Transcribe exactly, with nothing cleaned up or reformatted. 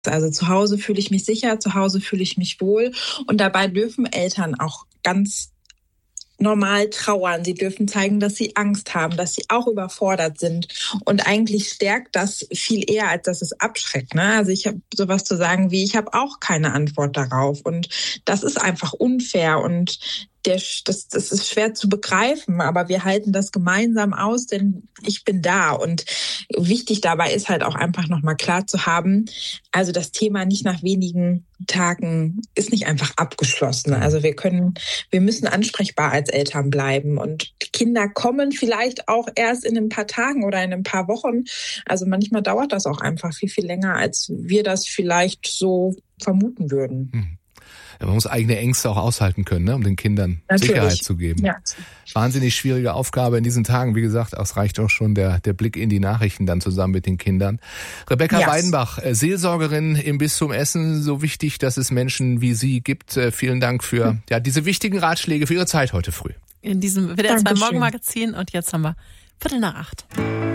Also zu Hause fühle ich mich sicher, zu Hause fühle ich mich wohl. Und dabei dürfen Eltern auch ganz normal trauern. Sie dürfen zeigen, dass sie Angst haben, dass sie auch überfordert sind. Und eigentlich stärkt das viel eher, als dass es abschreckt. Ne? Also ich habe sowas zu sagen wie, ich habe auch keine Antwort darauf. Und das ist einfach unfair und der, das, das ist schwer zu begreifen, aber wir halten das gemeinsam aus, denn ich bin da. Und wichtig dabei ist halt auch einfach nochmal klar zu haben, also das Thema nicht nach wenigen Tagen ist nicht einfach abgeschlossen. Also wir können, wir müssen ansprechbar als Eltern bleiben. Und die Kinder kommen vielleicht auch erst in ein paar Tagen oder in ein paar Wochen. Also manchmal dauert das auch einfach viel, viel länger, als wir das vielleicht so vermuten würden. Hm. Ja, man muss eigene Ängste auch aushalten können, ne, um den Kindern Natürlich. Sicherheit zu geben. Ja. Wahnsinnig schwierige Aufgabe in diesen Tagen. Wie gesagt, es reicht auch schon der, der Blick in die Nachrichten dann zusammen mit den Kindern. Rebecca yes. Weidenbach, Seelsorgerin im Bistum Essen. So wichtig, dass es Menschen wie Sie gibt. Vielen Dank für ja, diese wichtigen Ratschläge, für Ihre Zeit heute früh. In diesem W D R zwei Morgenmagazin. Und jetzt haben wir Viertel nach acht.